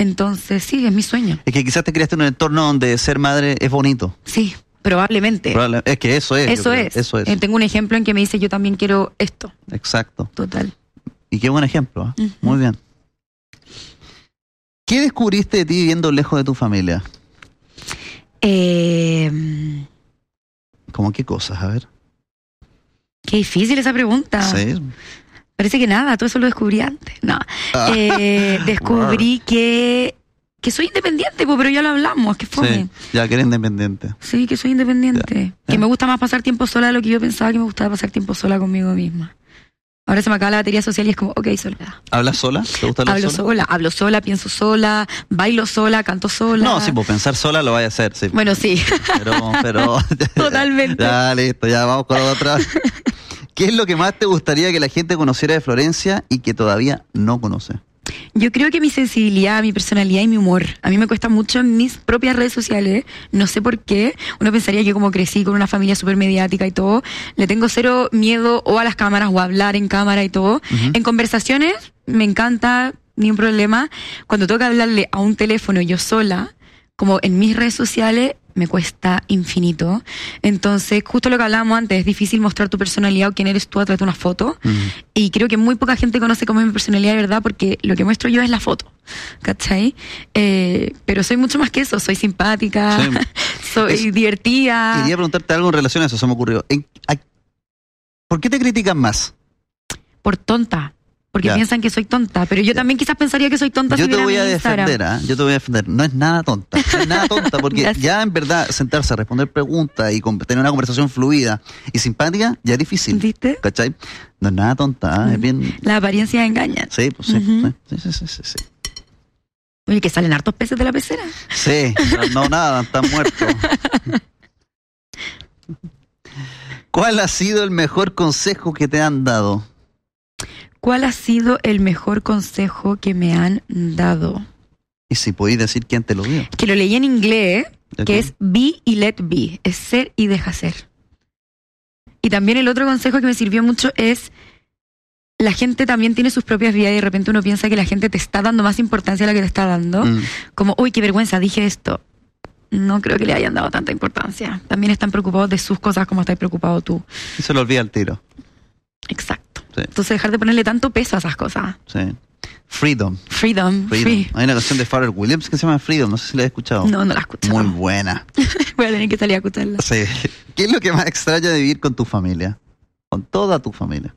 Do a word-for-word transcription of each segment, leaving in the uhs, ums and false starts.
Entonces, sí, es mi sueño. Es que quizás te criaste en un entorno donde ser madre es bonito. Sí, probablemente. Probable, es que eso es. Eso es. Eso es. Eh, tengo un ejemplo en que me dice, yo también quiero esto. Exacto. Total. Y qué buen ejemplo, ¿eh? Uh-huh. Muy bien. ¿Qué descubriste de ti viviendo lejos de tu familia? Eh, ¿Cómo qué cosas? A ver. Qué difícil esa pregunta. Sí. Parece que nada, todo eso lo descubrí antes. No. Ah. Eh, descubrí que, que soy independiente, pues, pero ya lo hablamos, que fue. Sí, ya que eres independiente. Sí, que soy independiente. Ya, ya. Que me gusta más pasar tiempo sola de lo que yo pensaba que me gustaba pasar tiempo sola conmigo misma. Ahora se me acaba la batería social y es como, ok, soledad. ¿Hablas sola? ¿Te gusta hablar Hablo sola? sola, hablo sola, pienso sola, bailo sola, canto sola. No, sí, pues pensar sola lo vaya a hacer, sí. Bueno, sí. Pero, pero... Totalmente. Ya, listo, ya vamos con la otra. ¿Qué es lo que más te gustaría que la gente conociera de Florencia y que todavía no conoce? Yo creo que mi sensibilidad, mi personalidad y mi humor. A mí me cuesta mucho en mis propias redes sociales. No sé por qué. Uno pensaría que como crecí con una familia súper mediática y todo, le tengo cero miedo o a las cámaras o a hablar en cámara y todo. Uh-huh. En conversaciones me encanta, ni un problema. Cuando tengo que hablarle a un teléfono yo sola, como en mis redes sociales, me cuesta infinito. Entonces, justo lo que hablábamos antes, es difícil mostrar tu personalidad o quién eres tú a través de una foto. Uh-huh. Y creo que muy poca gente conoce cómo es mi personalidad de verdad, porque lo que muestro yo es la foto, ¿cachai? Eh, pero soy mucho más que eso, soy simpática, sí. soy es, divertida. Quería preguntarte algo en relación a eso, se me ocurrió. ¿En, a, ¿Por qué te critican más? Por tonta. Porque ya. piensan que soy tonta, pero yo también quizás pensaría que soy tonta. Yo si te voy a Instagram. defender, ¿eh? Yo te voy a defender. No es nada tonta, no es nada tonta, porque ya en verdad sentarse a responder preguntas y tener una conversación fluida y simpática ya es difícil. ¿Viste? ¿Cachai? No es nada tonta, ¿eh? Es bien... La apariencia engaña. Sí, pues sí, uh-huh. sí, sí, sí, sí, sí. Oye, que salen hartos peces de la pecera. Sí, no, no nada, están muertos. ¿Cuál ha sido el mejor consejo que te han dado? ¿Cuál ha sido el mejor consejo que me han dado? Y si podéis decir quién te lo dio. Que lo leí en inglés, okay. que es be y let be, es ser y deja ser. Y también el otro consejo que me sirvió mucho es, la gente también tiene sus propias vidas y de repente uno piensa que la gente te está dando más importancia a la que te está dando. Mm. Como, uy, qué vergüenza, dije esto. No creo que le hayan dado tanta importancia. También están preocupados de sus cosas como estás preocupado tú. Y se lo olvida al tiro. Exacto. Sí. Entonces dejar de ponerle tanto peso a esas cosas. Sí. Freedom. Freedom. Freedom. Free. Hay una canción de Pharrell Williams que se llama Freedom, no sé si la has escuchado. No, no la he escuchado. Muy buena. Voy a tener que salir a escucharla. Sí. ¿Qué es lo que más extraña de vivir con tu familia? Con toda tu familia.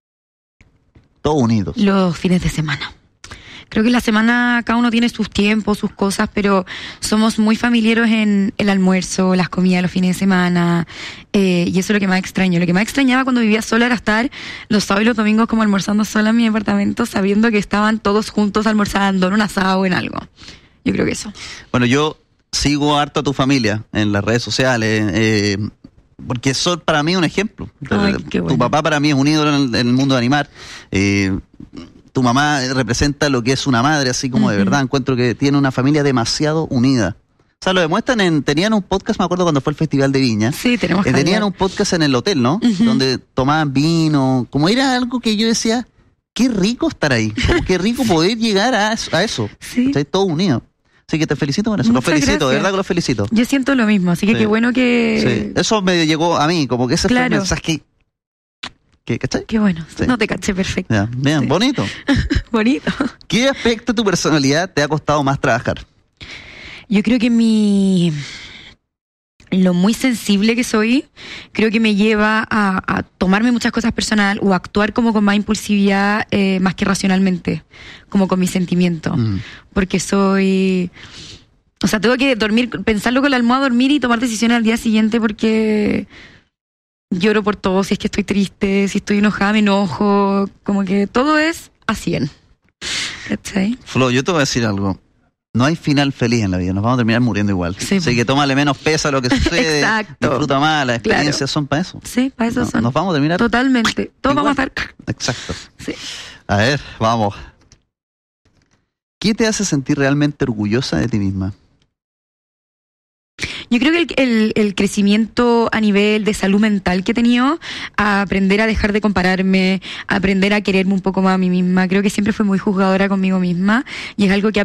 Todos unidos. Los fines de semana. Creo que la semana cada uno tiene sus tiempos, sus cosas, pero somos muy familiares en el almuerzo, las comidas, los fines de semana, eh, y eso es lo que más extraño. Lo que más extrañaba cuando vivía sola era estar los sábados y los domingos como almorzando sola en mi departamento, sabiendo que estaban todos juntos almorzando en un asado o en algo. Yo creo que eso. Bueno, yo sigo harto a tu familia en las redes sociales, eh, porque son para mí un ejemplo. Ay, qué bueno. Tu papá para mí es un ídolo en el, en el mundo de animar. Eh, Tu mamá representa lo que es una madre, así como uh-huh. de verdad. Encuentro que tiene una familia demasiado unida. O sea, lo demuestran en... Tenían un podcast, me acuerdo cuando fue el Festival de Viña. Sí, tenemos que eh, Tenían un podcast en el hotel, ¿no? Uh-huh. Donde tomaban vino. Como era algo que yo decía, qué rico estar ahí. Como qué rico poder llegar a, a eso. Sí. O sea, todo unido. Así que te felicito por eso. Los felicito, gracias. De verdad que los felicito. Yo siento lo mismo, así que sí. Qué bueno que... Sí. Eso me llegó a mí, como que ese claro. fue el mensaje... ¿Qué, ¿Cachai? Qué bueno, sí. No te caché perfecto. Ya, bien, sí. Bonito. Bonito. ¿Qué aspecto de tu personalidad te ha costado más trabajar? Yo creo que mi... Lo muy sensible que soy, creo que me lleva a, a tomarme muchas cosas personal o a actuar como con más impulsividad eh, más que racionalmente, como con mis sentimientos. Mm. Porque soy... O sea, tengo que dormir, pensarlo con la almohada, dormir y tomar decisiones al día siguiente porque... Lloro por todo, si es que estoy triste, si estoy enojada, me enojo, como que todo es a cien. ¿Cachai? Flo, yo te voy a decir algo. No hay final feliz en la vida, nos vamos a terminar muriendo igual. Sí, Así que tómale menos peso a lo que sucede. Exacto. Disfruta más, las experiencias claro. son para eso. Sí, para eso no, son. Nos vamos a terminar. Totalmente. Todos igual. Vamos a estar. Exacto. Sí. A ver, vamos. ¿Qué te hace sentir realmente orgullosa de ti misma? Yo creo que el, el, el crecimiento a nivel de salud mental que he tenido, a aprender a dejar de compararme, a aprender a quererme un poco más a mí misma, creo que siempre fui muy juzgadora conmigo misma y es algo que